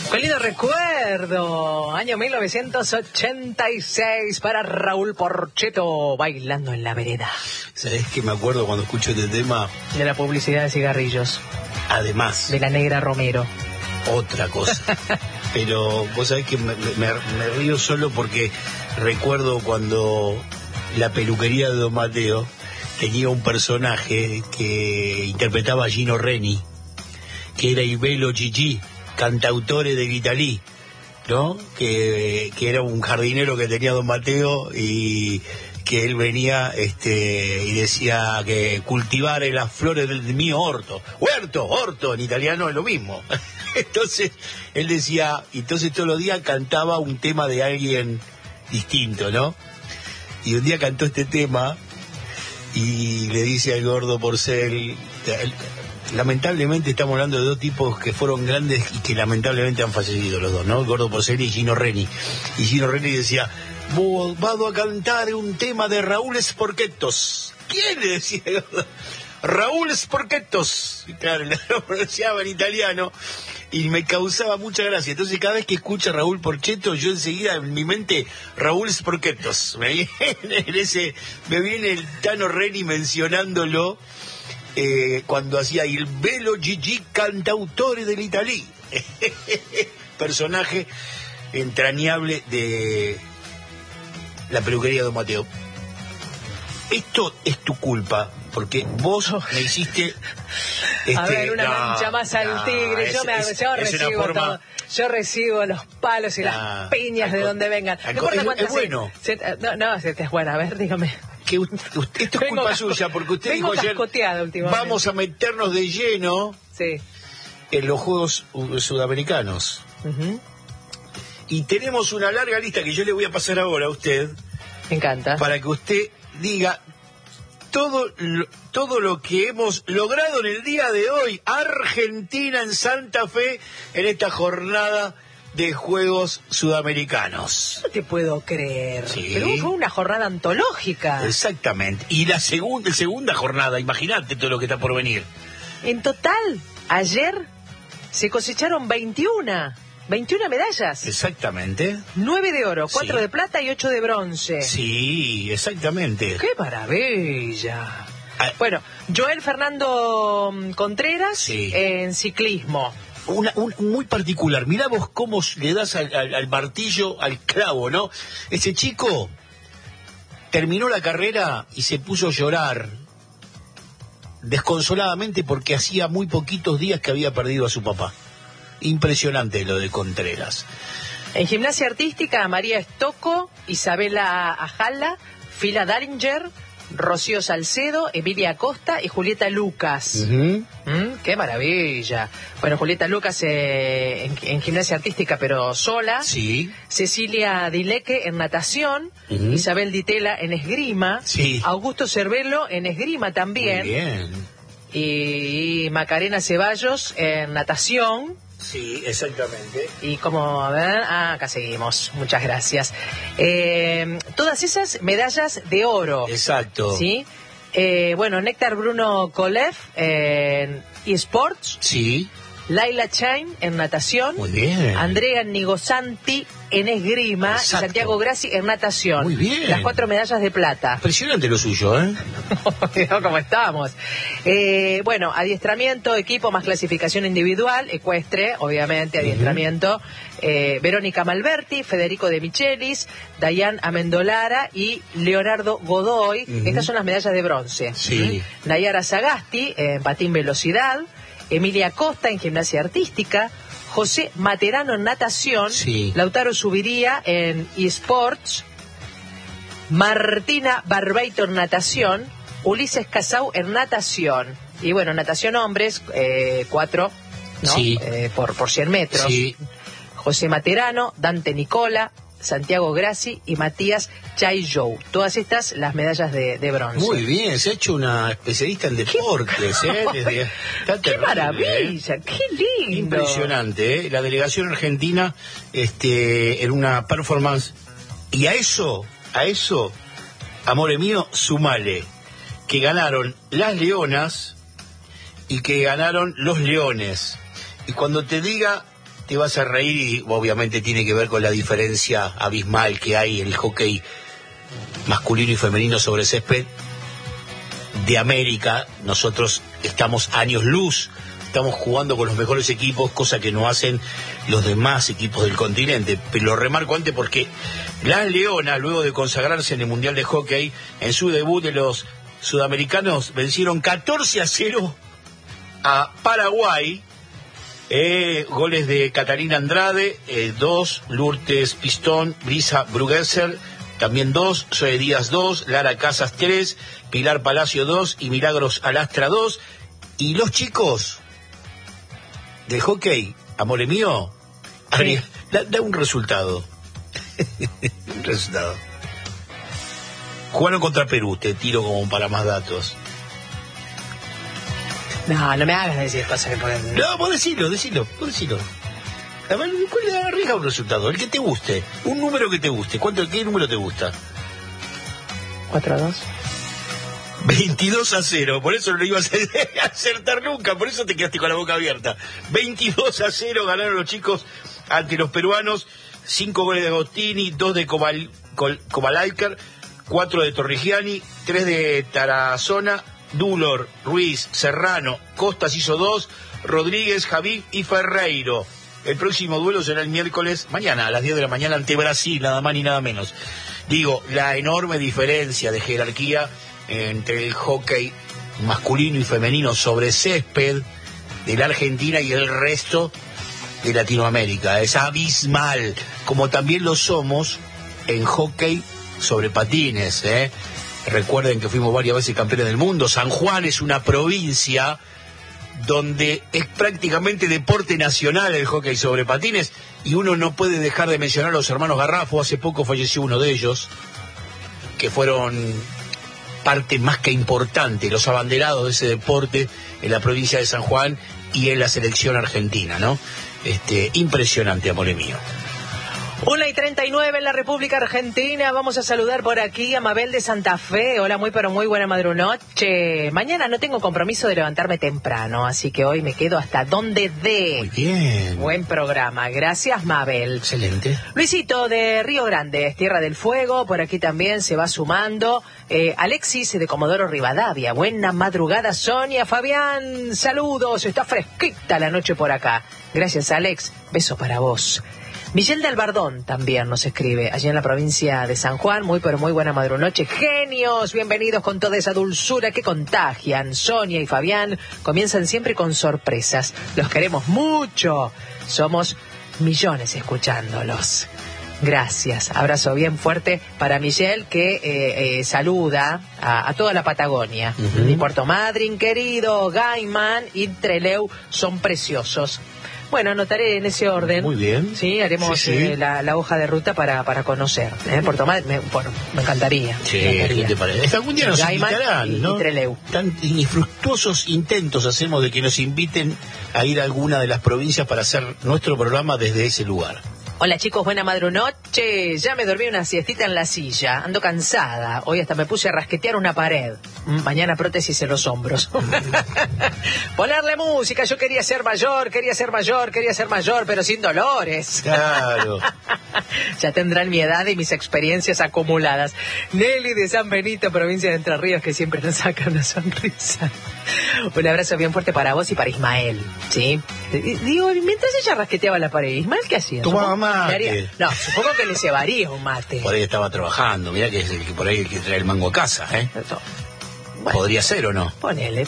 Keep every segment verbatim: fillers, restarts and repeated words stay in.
¡Qué lindo recuerdo! Año mil novecientos ochenta y seis para Raúl Porchetto, Bailando en la Vereda. ¿Sabés que me acuerdo cuando escucho este tema? De la publicidad de cigarrillos. Además. De la Negra Romero. Otra cosa. Pero vos sabés que me, me, me río solo porque recuerdo cuando la peluquería de Don Mateo tenía un personaje que interpretaba a Gino Reni, que era Ibelo Chichi, cantautore de Italí, ¿no? Que, que era un jardinero que tenía Don Mateo y que él venía este y decía que cultivar las flores del mío orto. Huerto, orto, en italiano es lo mismo. Entonces, él decía, entonces todos los días cantaba un tema de alguien distinto, ¿no? Y un día cantó este tema y le dice al gordo Porcel, lamentablemente estamos hablando de dos tipos que fueron grandes y que lamentablemente han fallecido los dos, ¿no? El gordo Porcel y Gino Reni. Y Gino Reni decía, vado a cantar un tema de Raúl Sporquettos. ¿Quién? Le decía el gordo. Raúl Sporquettos. Y claro, lo pronunciaba en italiano y me causaba mucha gracia. Entonces cada vez que escucha Raúl Porchetto, yo enseguida en mi mente, Raúl Sporquettos. Me viene, en ese, me viene el Tano Reni mencionándolo eh, cuando hacía il bello Gigi cantautore dell'Italia. Personaje entrañable de la peluquería de Don Mateo. Esto es tu culpa, porque vos me hiciste... Este, a ver, una no, mancha más al no, tigre. Es, yo me es, yo es recibo forma... todo. Yo recibo los palos y no, las piñas de donde vengan. No importa es, es bueno. Se, se, no, no, es bueno. A ver, dígame. Que usted, usted, esto es culpa suya, porque usted dijo ayer, vamos a meternos de lleno sí. en los Juegos Sudamericanos. Uh-huh. Y tenemos una larga lista que yo le voy a pasar ahora a usted. Me encanta. Para que usted diga todo lo, todo lo que hemos logrado en el día de hoy. Argentina en Santa Fe en esta jornada de Juegos Sudamericanos. No te puedo creer. Sí. Pero fue una jornada antológica. Exactamente. Y la segunda, segunda jornada, imagínate todo lo que está por venir. En total, ayer se cosecharon veintiuna. veintiuna medallas. Exactamente. nueve de oro, cuatro sí. de plata y ocho de bronce. Sí, exactamente. ¡Qué maravilla! Ah. Bueno, Joel Fernando Contreras sí. en ciclismo. Una, un, muy particular. Mirá vos cómo le das al, al, al martillo, al clavo, ¿no? Ese chico terminó la carrera y se puso a llorar desconsoladamente porque hacía muy poquitos días que había perdido a su papá. Impresionante lo de Contreras. En gimnasia artística, María Estocco, Isabela Ajala, Fila Daringer, Rocío Salcedo, Emilia Acosta y Julieta Lucas. Uh-huh. ¿Mm? ¡Qué maravilla! Bueno, Julieta Lucas eh, en, en gimnasia artística, pero sola. Sí. Cecilia Dileque en natación. Uh-huh. Isabel Ditela en esgrima. Sí. Augusto Cervelo en esgrima también. Muy bien. Y, y Macarena Ceballos en natación. Sí, exactamente. Y como, a ver, ah, acá seguimos, muchas gracias. Eh, todas esas medallas de oro. Exacto. ¿Sí? Eh, bueno, Néctar Bruno Kolev en eSports. Sí. Laila Chain en natación. Muy bien. Andrea Nigosanti en esgrima. Exacto. Y Santiago Grassi en natación. Muy bien. Las cuatro medallas de plata. Impresionante lo suyo, ¿eh? ¿Cómo estamos? Eh, bueno, adiestramiento, equipo más clasificación individual, ecuestre, obviamente, adiestramiento. Uh-huh. eh, Verónica Malberti, Federico de Michelis, Dayan Amendolara y Leonardo Godoy. Uh-huh. Estas son las medallas de bronce. Sí. ¿Mm? Nayara Sagasti en patín velocidad. Emilia Costa en gimnasia artística, José Materano en natación, sí. Lautaro Subiría en eSports, Martina Barbeito en natación, Ulises Casau en natación. Y bueno, natación hombres, eh, cuatro, ¿no? Sí. Eh, por, por cien metros. Sí. José Materano, Dante Nicola, Santiago Grassi y Matías Chaillou. Todas estas, las medallas de, de bronce. Muy bien, se ha hecho una especialista en deportes. ¡Qué, ¿eh? Desde, qué terrible, maravilla! ¿eh? ¡Qué lindo! Impresionante, ¿eh? La delegación argentina este, en una performance. Y a eso, a eso, amore mío, sumale que ganaron las leonas y que ganaron los leones. Y cuando te diga te vas a reír y obviamente tiene que ver con la diferencia abismal que hay en el hockey masculino y femenino sobre césped de América. Nosotros estamos años luz, estamos jugando con los mejores equipos, cosa que no hacen los demás equipos del continente. Pero lo remarco antes porque las Leonas, luego de consagrarse en el Mundial de Hockey, en su debut de los sudamericanos, vencieron catorce a cero a Paraguay. Eh, goles de Catalina Andrade, eh, dos, Lourdes Pistón, Brisa Brugesser, también dos, Zoe Díaz dos, Lara Casas tres, Pilar Palacio dos y Milagros Alastra dos. Y los chicos del hockey, amore mío, sí. da, da un resultado. un resultado. Jugaron contra Perú, te tiro como para más datos. No, no me hagas decir cosas que pueden... No, vos decilo, decilo, vos decilo. A ver, ¿cuál arriesga un resultado? El que te guste, un número que te guste. ¿Cuánto, qué número te gusta? cuatro a dos. veintidós a cero, por eso no lo ibas a acertar nunca, por eso te quedaste con la boca abierta. veintidós a cero ganaron los chicos ante los peruanos, cinco goles de Agostini, dos de Kovalaiker, cuatro de Torrigiani, tres de Tarazona, Dulor, Ruiz, Serrano, Costas hizo dos, Rodríguez, Javid y Ferreiro. El próximo duelo será el miércoles, mañana a las diez de la mañana ante Brasil, nada más ni nada menos. Digo, la enorme diferencia de jerarquía entre el hockey masculino y femenino sobre césped de la Argentina y el resto de Latinoamérica es abismal, como también lo somos en hockey sobre patines, ¿eh? Recuerden que fuimos varias veces campeones del mundo. San Juan es una provincia donde es prácticamente deporte nacional el hockey sobre patines, y uno no puede dejar de mencionar a los hermanos Garrafo. Hace poco falleció uno de ellos, que fueron parte más que importante, los abanderados de ese deporte en la provincia de San Juan y en la selección argentina, ¿no? Este, impresionante, amore mío. Una y treinta y nueve en la República Argentina. Vamos a saludar por aquí a Mabel de Santa Fe. Hola, muy pero muy buena madrunoche. Mañana no tengo compromiso de levantarme temprano, así que hoy me quedo hasta donde dé. Muy bien. Buen programa. Gracias, Mabel. Excelente. Luisito de Río Grande, Tierra del Fuego, por aquí también se va sumando. Eh, Alexis de Comodoro Rivadavia. Buena madrugada, Sonia. Fabián, saludos. Está fresquita la noche por acá. Gracias, Alex. Beso para vos. Michelle de Albardón también nos escribe, allí en la provincia de San Juan. Muy pero muy buena madrunoche. Genios, bienvenidos con toda esa dulzura que contagian. Sonia y Fabián comienzan siempre con sorpresas. Los queremos mucho. Somos millones escuchándolos. Gracias. Abrazo bien fuerte para Michelle, que eh, eh, saluda a, a toda la Patagonia. Uh-huh. Y Puerto Madryn, querido, Gaiman y Trelew son preciosos. Bueno, anotaré en ese orden. Muy bien. Sí, haremos sí, sí. Eh, la, la hoja de ruta para, para conocer. ¿eh? Puerto Madryn, me, bueno, me encantaría. Sí, me encantaría. ¿qué te parece? Algún día nos Gaiman invitarán, y, ¿no? y Trelew. Tan infructuosos intentos hacemos de que nos inviten a ir a alguna de las provincias para hacer nuestro programa desde ese lugar. Hola chicos, buena madrunoche. Ya me dormí una siestita en la silla. Ando cansada. Hoy hasta me puse a rasquetear una pared. Mañana prótesis en los hombros. Ponerle música. Yo quería ser mayor, quería ser mayor, quería ser mayor, pero sin dolores. Claro. Ya tendrán mi edad y mis experiencias acumuladas. Nelly de San Benito, provincia de Entre Ríos, que siempre nos saca una sonrisa. Un abrazo bien fuerte para vos y para Ismael. ¿Sí? Digo, mientras ella rasqueteaba la pared, ¿Ismael qué hacía? Tomaba mate. No, supongo que le cebaría un mate. Por ahí estaba trabajando. Mirá que es el que por ahí el que trae el mango a casa, ¿eh? Eso. Bueno, podría ser o no. Ponele.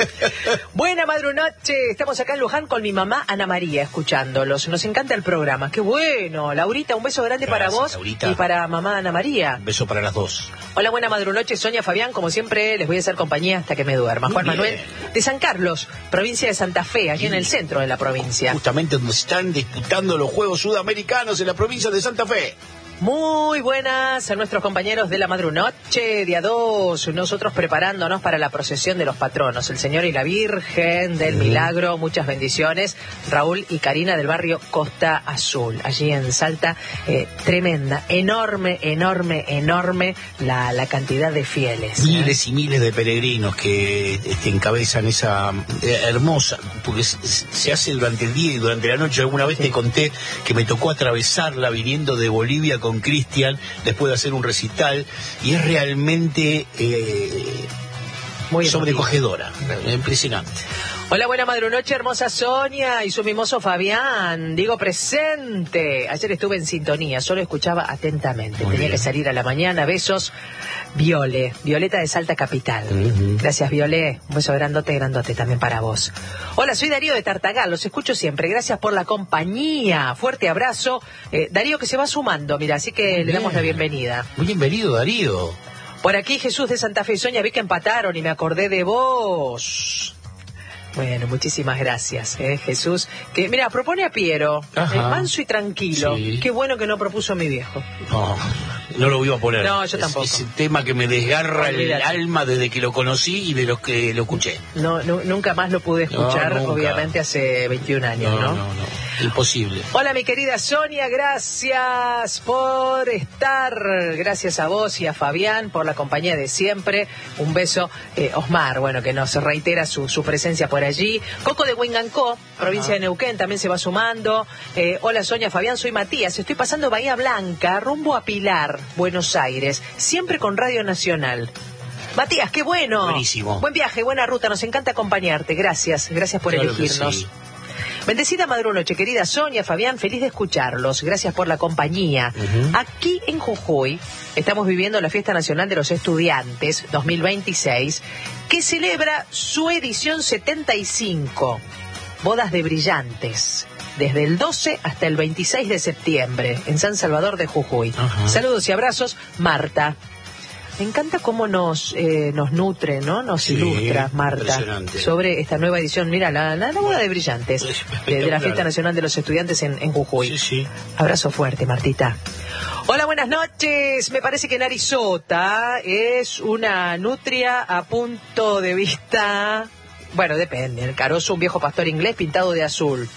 Buena madrunoche. Estamos acá en Luján con mi mamá Ana María escuchándolos. Nos encanta el programa. Qué bueno. Laurita, un beso grande Gracias, para vos, Laurita. Y para mamá Ana María. Un beso para las dos. Hola, buena madrunoche. Sonia, Fabián, como siempre, les voy a hacer compañía hasta que me duerma. Muy Juan bien. Manuel de San Carlos, provincia de Santa Fe, aquí Sí. en el centro de la provincia. Justamente donde se están disputando los Juegos Sudamericanos en la provincia de Santa Fe. Muy buenas a nuestros compañeros de la Madrunoche, día dos, nosotros preparándonos para la procesión de los patronos, el Señor y la Virgen del Milagro, muchas bendiciones, Raúl y Karina del barrio Costa Azul, allí en Salta, eh, tremenda, enorme, enorme, enorme la, la cantidad de fieles. Miles ¿eh? y miles de peregrinos que este, encabezan esa eh, hermosa, porque se, se hace durante el día y durante la noche. Alguna vez sí. te conté que me tocó atravesarla viniendo de Bolivia con Cristian, después de hacer un recital, y es realmente eh, muy sobrecogedora, impresionante. Hola, buena madrunoche, hermosa Sonia y su mimoso Fabián. Digo presente. Ayer estuve en sintonía, solo escuchaba atentamente. Muy Tenía bien. que salir a la mañana. Besos, Viole, Violeta de Salta Capital. Uh-huh. Gracias, Viole. Un beso grandote, grandote también para vos. Hola, soy Darío de Tartagal, los escucho siempre. Gracias por la compañía. Fuerte abrazo. Eh, Darío que se va sumando, mira, así que Muy le bien. damos la bienvenida. Muy bienvenido, Darío. Por aquí Jesús de Santa Fe y Sonia, vi que empataron y me acordé de vos. Bueno, muchísimas gracias, eh, Jesús. Que mira, propone a Piero, eh, manso y tranquilo. Sí. Qué bueno que no propuso a mi viejo. No, no lo iba a poner. No, yo tampoco. Es, es un tema que me desgarra el alma desde que lo conocí y de los que lo escuché. No, no nunca más lo pude escuchar, no, obviamente hace veintiún años, ¿no? No, no, no. Imposible. Hola, mi querida Sonia, gracias por estar. Gracias a vos y a Fabián por la compañía de siempre. Un beso, eh, Osmar, bueno, que nos reitera su, su presencia por allí. Coco de Huingancó, provincia Ajá. de Neuquén, también se va sumando. Eh, hola, Sonia, Fabián, soy Matías. Estoy pasando Bahía Blanca, rumbo a Pilar, Buenos Aires, siempre con Radio Nacional. Matías, qué bueno. Buenísimo. Buen viaje, buena ruta, nos encanta acompañarte. Gracias, gracias por claro elegirnos. Bendecida madrunoche, querida Sonia, Fabián, feliz de escucharlos. Gracias por la compañía. Uh-huh. Aquí en Jujuy estamos viviendo la Fiesta Nacional de los Estudiantes dos mil veintiséis, que celebra su edición setenta y cinco. Bodas de Brillantes. Desde el doce hasta el veintiséis de septiembre, en San Salvador de Jujuy. Uh-huh. Saludos y abrazos, Marta. Me encanta cómo nos eh, nos nutre, ¿no? Nos sí, ilustra, Marta, sobre esta nueva edición. Mira, la, la, la boda de Brillantes de, de la Fiesta Nacional de los Estudiantes en, en Jujuy. Sí, sí. Abrazo fuerte, Martita. Hola, buenas noches. Me parece que Narizota es una nutria a punto de vista. Bueno, depende. El carozo, un viejo pastor inglés pintado de azul.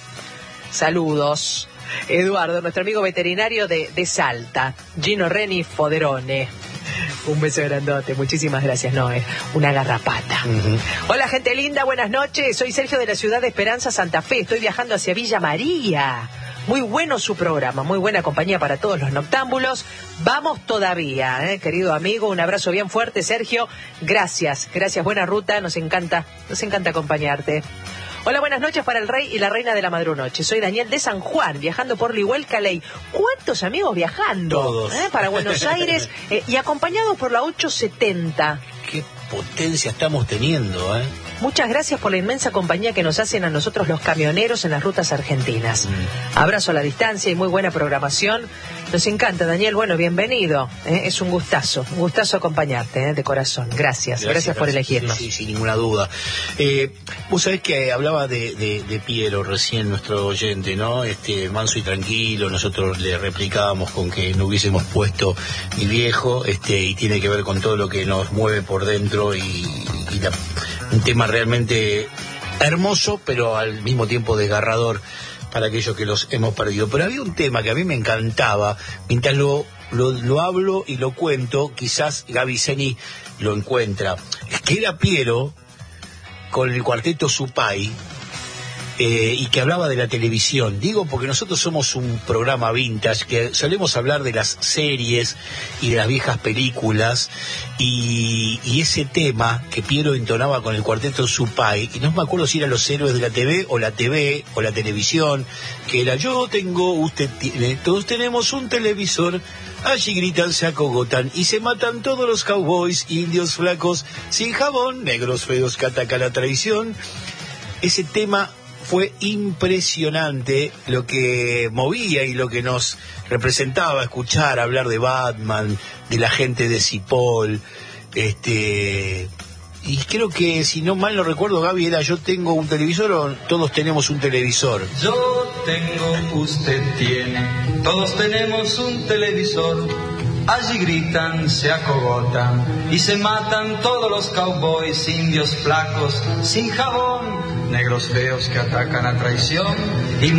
Saludos. Eduardo, nuestro amigo veterinario de, de Salta. Gino Reni Foderone. Un beso grandote, muchísimas gracias, no, es una garrapata. Uh-huh. Hola, gente linda, buenas noches. Soy Sergio de la ciudad de Esperanza, Santa Fe. Estoy viajando hacia Villa María. Muy bueno su programa, muy buena compañía para todos los noctámbulos. Vamos todavía, ¿eh? Querido amigo, un abrazo bien fuerte, Sergio. Gracias, gracias, buena ruta, nos encanta, nos encanta acompañarte. Hola, buenas noches para el rey y la reina de la madrunoche. Soy Daniel de San Juan, viajando por Lihuel, Caley. ¿Cuántos amigos viajando? Todos. ¿Eh? Para Buenos Aires eh, y acompañados por la ocho setenta. Qué potencia estamos teniendo, ¿eh? Muchas gracias por la inmensa compañía que nos hacen a nosotros los camioneros en las rutas argentinas. Mm. Abrazo a la distancia y muy buena programación. Nos encanta, Daniel. Bueno, bienvenido. ¿eh? Es un gustazo, un gustazo acompañarte, ¿eh? de corazón. Gracias, gracias, gracias por elegirnos. Sí, sí, sin ninguna duda. Eh, vos sabés que hablaba de, de, de Piero recién, nuestro oyente, ¿no? Este, manso y tranquilo. Nosotros le replicábamos con que no hubiésemos puesto mi viejo, este, y tiene que ver con todo lo que nos mueve por dentro y, y la, un tema realmente hermoso, pero al mismo tiempo desgarrador para aquellos que los hemos perdido. Pero había un tema que a mí me encantaba, mientras lo, lo, lo hablo y lo cuento, quizás Gaby Zeni lo encuentra, es que era Piero con el cuarteto Supay, eh, y que hablaba de la televisión. Digo porque nosotros somos un programa vintage que solemos hablar de las series y de las viejas películas, y, y ese tema que Piero entonaba con el cuarteto Supay, y no me acuerdo si eran los héroes de la T V o la T V o la televisión, que era yo tengo, usted tiene, todos tenemos un televisor, allí gritan, se acogotan y se matan todos los cowboys, indios flacos, sin jabón, negros feos que atacan la traición. Ese tema fue impresionante, lo que movía y lo que nos representaba escuchar hablar de Batman, de la gente de Cipoll, este, y creo que, si no mal no recuerdo, Gaby, era yo tengo un televisor o todos tenemos un televisor. Yo tengo, usted tiene, todos tenemos un televisor. Allí gritan, se acogotan y se matan todos los cowboys, indios flacos, sin jabón, negros feos que atacan a traición y